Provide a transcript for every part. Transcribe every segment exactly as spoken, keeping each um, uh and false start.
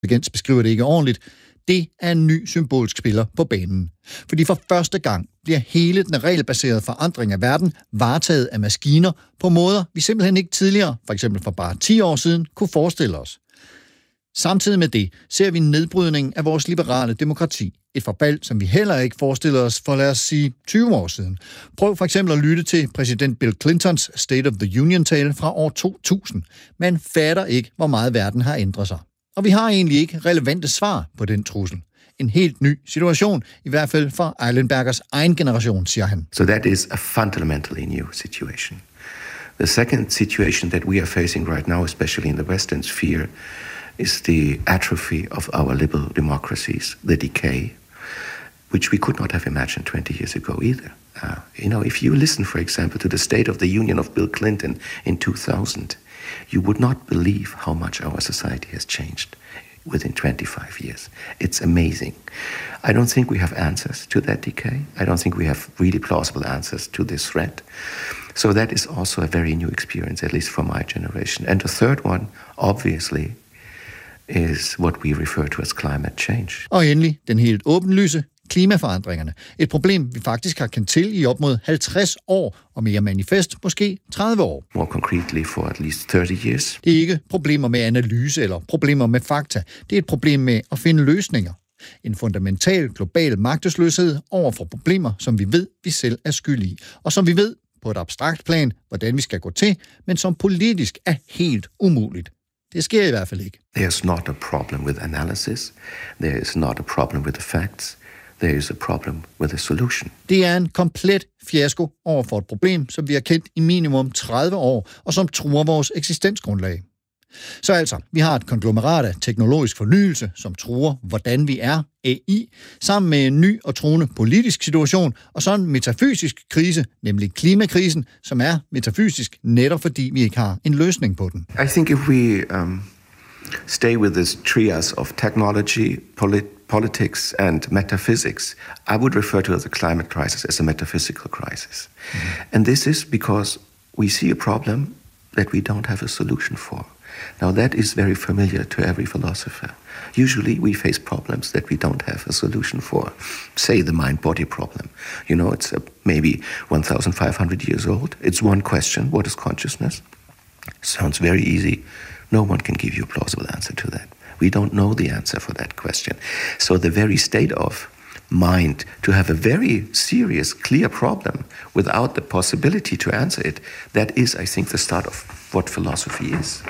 intelligens beskriver det ikke ordentligt, det er en ny symbolsk spiller på banen. Fordi for første gang bliver hele den regelbaserede forandring af verden varetaget af maskiner på måder, vi simpelthen ikke tidligere, for eksempel for bare ti år siden, kunne forestille os. Samtidig med det ser vi en nedbrydning af vores liberale demokrati. Et forfald, som vi heller ikke forestiller os for, lad os sige, tyve år siden. Prøv for eksempel at lytte til præsident Bill Clintons State of the Union-tale fra år to tusind. Man fatter ikke, hvor meget verden har ændret sig. Og vi har egentlig ikke relevante svar på den trussel. En helt ny situation, i hvert fald for Eilenbergers egen generation, siger han. So that is a fundamentally new situation. The second situation that we are facing right now, especially in the Western sphere, is the atrophy of our liberal democracies, the decay, which we could not have imagined twenty years ago either. Uh, you know, if you listen, for example, to the State of the Union of Bill Clinton in two thousand, you would not believe how much our society has changed within twenty-five years. It's amazing. I don't think we have answers to that decay. I don't think we have really plausible answers to this threat. So that is also a very new experience, at least for my generation. And the third one, obviously, is what we refer to as climate change. Og endelig den helt åbenlyse, klimaforandringerne. Et problem, vi faktisk har kendt til i op mod halvtreds år, og mere manifest måske tredive år. More concretely for at least thirty years. Det er ikke problemer med analyse eller problemer med fakta. Det er et problem med at finde løsninger. En fundamental global magtesløshed over for problemer, som vi ved, vi selv er skyld i, og som vi ved på et abstrakt plan, hvordan vi skal gå til, men som politisk er helt umuligt. Det sker i hvert fald ikke. There's not a problem with analysis. There is not a problem with the facts. There is a problem with a solution. Det er en komplet fiasko over for et problem, som vi har kendt i minimum tredive år, og som truer vores eksistensgrundlag. Så altså, vi har et konglomerat af teknologisk fornyelse, som truer, hvordan vi er, A I, sammen med en ny og truende politisk situation, og så en metafysisk krise, nemlig klimakrisen, som er metafysisk netop fordi vi ikke har en løsning på den. I think if we um, stay with this trias of technology, polit- politics and metaphysics, I would refer to the climate crisis as a metaphysical crisis. Mm-hmm. And this is because we see a problem that we don't have a solution for. Now that is very familiar to every philosopher. Usually we face problems that we don't have a solution for. Say the mind-body problem. You know, it's a, maybe fifteen hundred years old. It's one question, what is consciousness? Sounds very easy. No one can give you a plausible answer to that. We don't know the answer for that question. So the very state of mind to have a very serious, clear problem without the possibility to answer it, that is, I think, the start of what philosophy is.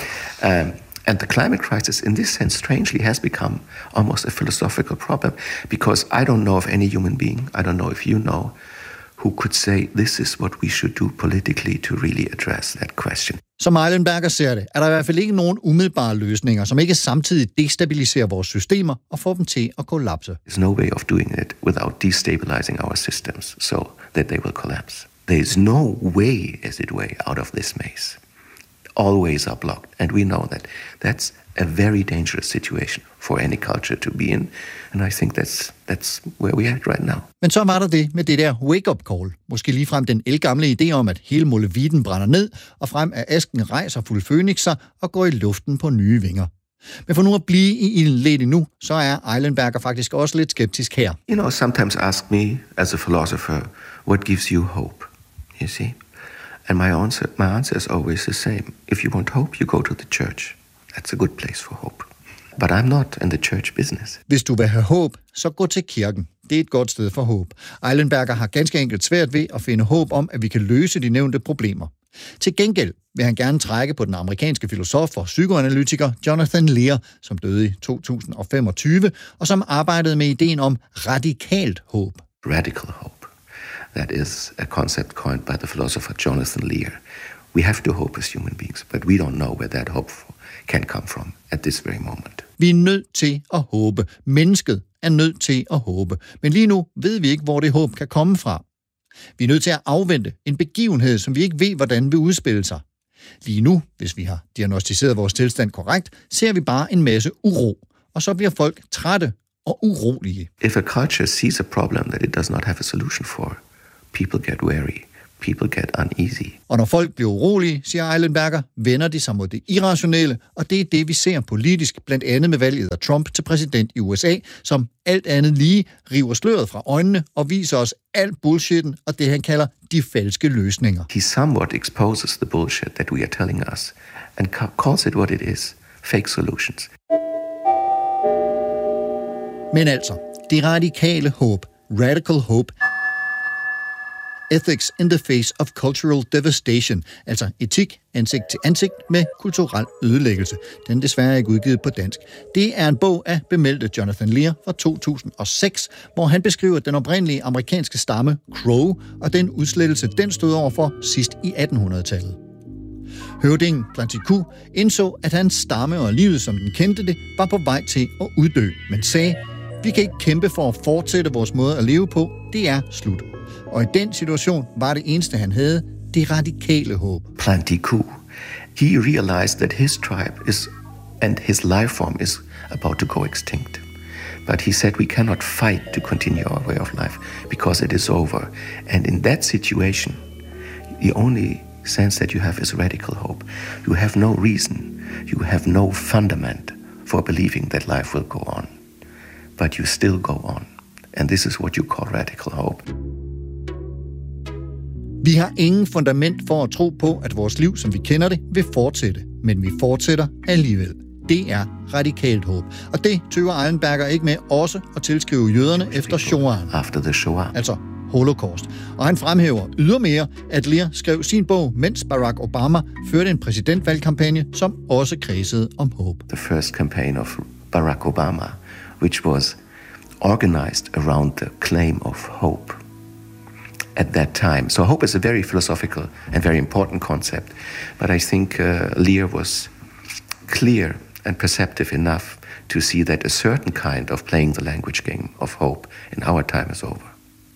Um, and the climate crisis, in this sense, strangely, has become almost a philosophical problem, because I don't know of any human being, I don't know if you know, who could say, this is what we should do politically to really address that question. Som Eilenberger ser det, er der i hvert fald ikke nogen umiddelbare løsninger, som ikke samtidig destabiliserer vores systemer og får dem til at kollapse. There's no way of doing it without destabilizing our systems so that they will collapse. There is no way, as it way, out of this maze. All ways are blocked, and we know that. That's a very dangerous situation for any culture to be in, and I think that's that's where we are at right now. Men så var der det med det der wake-up call. Måske ligefrem den ældgamle idé om, at hele molevitten brænder ned, og frem af asken rejser fuld fønikser og går i luften på nye vinger. Men for nu at blive i ilden lidt endnu, så er Eilenberger faktisk også lidt skeptisk her. You know, sometimes ask me as a philosopher, what gives you hope? You see? And my answer, my answer is always the same. If you want hope, you go to the church. That's a good place for hope. But I'm not in the church business. Hvis du vil have håb, så gå til kirken. Det er et godt sted for håb. Eilenberger har ganske enkelt svært ved at finde håb om, at vi kan løse de nævnte problemer. Til gengæld vil han gerne trække på den amerikanske filosof og psykoanalytiker Jonathan Lear, som døde i to tusind og femogtyve, og som arbejdede med ideen om radikalt håb. Radical hope. That is a concept coined by the philosopher Jonathan Lear. We have to hope as human beings, but we don't know where that hope can come from at this very moment. Vi er nødt til at håbe. Mennesket er nødt til at håbe. Men lige nu ved vi ikke, hvor det håb kan komme fra. Vi er nødt til at afvente en begivenhed, som vi ikke ved, hvordan vil udspille sig. Lige nu, hvis vi har diagnosticeret vores tilstand korrekt, ser vi bare en masse uro. Og så bliver folk trætte og urolige. If a culture sees a problem that it does not have a solution for, people get wary. people get uneasy. Og når folk bliver urolige, siger Eilenberger, vender de sig mod det irrationelle, og det er det, vi ser politisk, blandt andet med valget af Trump til præsident i U S A, som alt andet lige river sløret fra øjnene og viser os alt bullshitten og det, han kalder de falske løsninger. He somewhat exposes the bullshit that we are telling us and calls it what it is, fake solutions. Men altså, det radikale håb, radical hope, ethics in the face of cultural devastation, altså etik ansigt til ansigt med kulturel ødelæggelse. Den er desværre ikke udgivet på dansk. Det er en bog af bemeldte Jonathan Lear fra to tusind og seks, hvor han beskriver den oprindelige amerikanske stamme Crow og den udslettelse, den stod over for sidst i attenhundredetallet. Høvdingen Plantiku indså, at hans stamme og livet, som den kendte det, var på vej til at uddø, men sagde, vi kan ikke kæmpe for at fortsætte vores måde at leve på, det er slut. Og i den situation var det eneste, han havde, det radikale håb. Plantiku, he realized that his tribe is and his life form is about to go extinct. But he said we cannot fight to continue our way of life because it is over. And in that situation, the only sense that you have is radical hope. You have no reason, you have no fundament for believing that life will go on. But you still go on. And this is what you call radical hope. Vi har ingen fundament for at tro på, at vores liv, som vi kender det, vil fortsætte. Men vi fortsætter alligevel. Det er radikalt håb. Og det tøver Eilenberger ikke med også at tilskrive jøderne efter Shoah. After the Shoah. Altså Holocaust. Og han fremhæver ydermere, at Lear skrev sin bog, mens Barack Obama førte en præsidentvalgkampagne, som også kredsede om håb. The first campaign of Barack Obama, which was organized around the claim of hope at that time. So hope is a very philosophical and very important concept, but I think uh, Lear was clear and perceptive enough to see that a certain kind of playing the language game of hope in our time is over.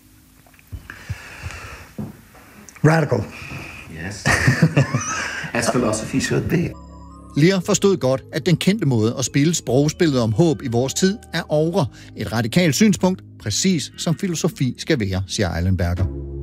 Radical. Yes. As philosophy should be. Lear forstod godt, at den kendte måde at spille sprogspillet om håb i vores tid er over. Et radikalt synspunkt, præcis som filosofi skal være, siger Eilenberger.